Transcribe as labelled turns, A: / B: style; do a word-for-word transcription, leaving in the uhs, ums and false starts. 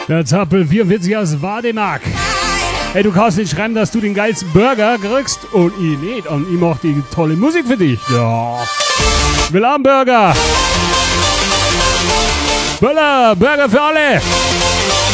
A: Der Zappel vierundvierzig aus Wademark. Hey, du kannst nicht schreiben, dass du den geilsten Burger kriegst und ich nicht. Und ich mach die tolle Musik für dich. Ja. Willkommen, Burger. Böller, Burger für alle.